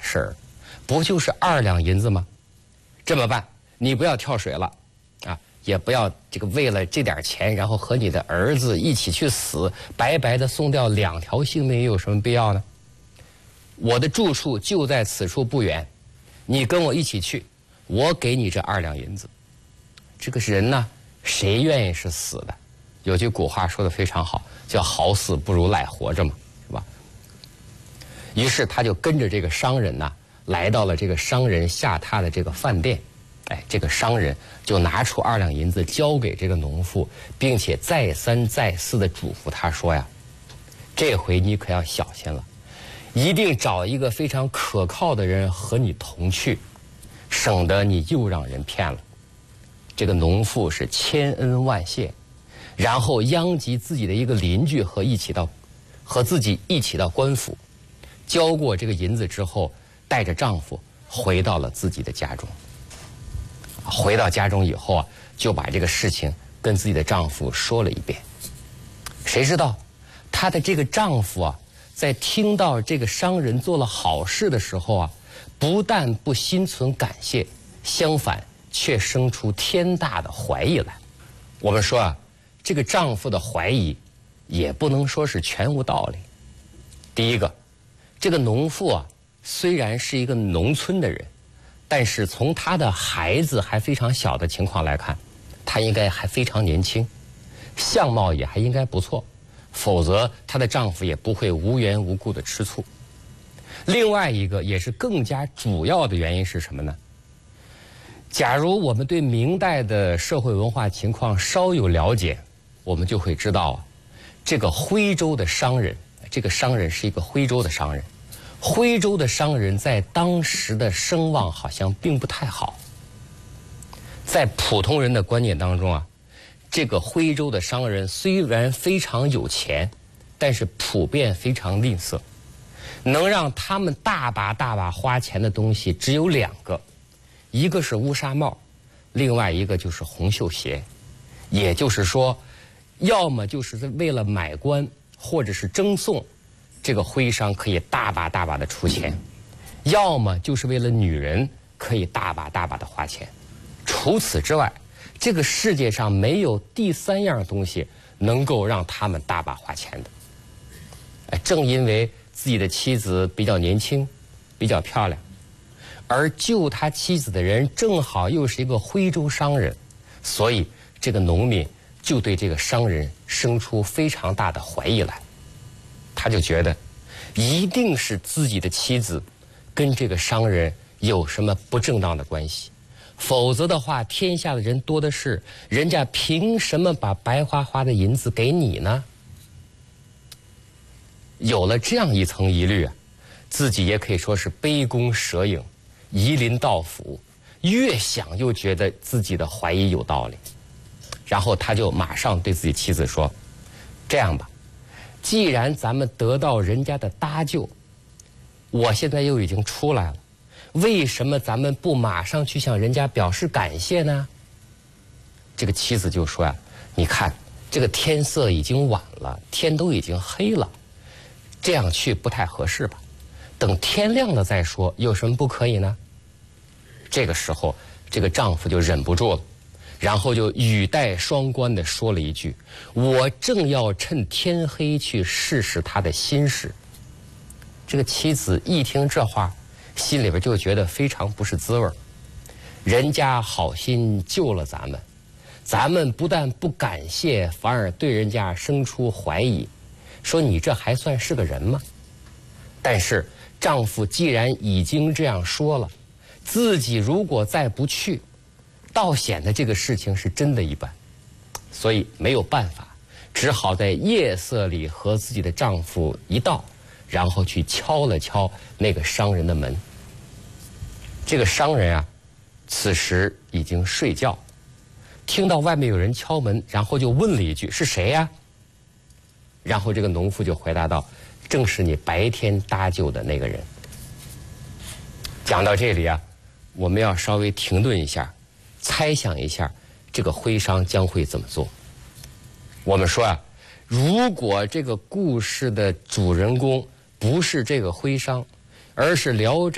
事儿，不就是2两银子吗？这么办，你不要跳水了，啊，也不要这个为了这点钱，然后和你的儿子一起去死，白白的送掉2条性命，又有什么必要呢？我的住处就在此处不远，你跟我一起去，我给你这2两银子。这个人呢，谁愿意是死的？有句古话说的非常好，叫好死不如赖活着嘛，是吧？于是他就跟着这个商人呢，来到了这个商人下榻的这个饭店。哎，这个商人就拿出2两银子交给这个农妇，并且再三再四的嘱咐他说呀，这回你可要小心了，一定找一个非常可靠的人和你同去，省得你又让人骗了。这个农妇是千恩万谢，然后央及自己的一个邻居和自己一起到官府，交过这个银子之后，带着丈夫回到了自己的家中。回到家中以后啊，就把这个事情跟自己的丈夫说了一遍。谁知道她的这个丈夫啊，在听到这个商人做了好事的时候啊，不但不心存感谢，相反却生出天大的怀疑来。我们说啊，这个丈夫的怀疑也不能说是全无道理。第一个，这个农妇啊，虽然是一个农村的人，但是从她的孩子还非常小的情况来看，她应该还非常年轻，相貌也还应该不错，否则她的丈夫也不会无缘无故的吃醋。另外一个也是更加主要的原因是什么呢？假如我们对明代的社会文化情况稍有了解，我们就会知道啊，这个徽州的商人，这个商人是一个徽州的商人，徽州的商人在当时的声望好像并不太好。在普通人的观念当中啊，这个徽州的商人虽然非常有钱，但是普遍非常吝啬，能让他们大把大把花钱的东西只有2个，一个是乌纱帽，另外一个就是红绣鞋。也就是说，要么就是为了买官或者是征送，这个徽商可以大把大把的出钱，要么就是为了女人可以大把大把的花钱。除此之外，这个世界上没有第3样东西能够让他们大把花钱的。正因为自己的妻子比较年轻，比较漂亮，而救他妻子的人正好又是一个徽州商人，所以这个农民就对这个商人生出非常大的怀疑来。他就觉得一定是自己的妻子跟这个商人有什么不正当的关系，否则的话天下的人多的是，人家凭什么把白花花的银子给你呢？有了这样一层疑虑啊，自己也可以说是杯弓蛇影，夷陵道府，越想又觉得自己的怀疑有道理。然后他就马上对自己妻子说，这样吧，既然咱们得到人家的搭救，我现在又已经出来了，为什么咱们不马上去向人家表示感谢呢？这个妻子就说呀，你看这个天色已经晚了，天都已经黑了，这样去不太合适吧，等天亮了再说，有什么不可以呢？这个时候这个丈夫就忍不住了，然后就语带双关地说了一句，我正要趁天黑去试试他的心事。这个妻子一听这话，心里边就觉得非常不是滋味，人家好心救了咱们，咱们不但不感谢，反而对人家生出怀疑，说你这还算是个人吗？但是丈夫既然已经这样说了，自己如果再不去，倒显得这个事情是真的一般，所以没有办法，只好在夜色里和自己的丈夫一道，然后去敲了敲那个商人的门。这个商人啊，此时已经睡觉，听到外面有人敲门，然后就问了一句，是谁呀？然后这个农妇就回答道，正是你白天搭救的那个人。讲到这里啊，我们要稍微停顿一下，猜想一下这个徽商将会怎么做。我们说啊，如果这个故事的主人公不是这个徽商，而是聊斋